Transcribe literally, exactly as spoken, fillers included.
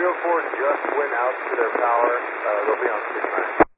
oh four just went out to their power. Uh, they'll be on six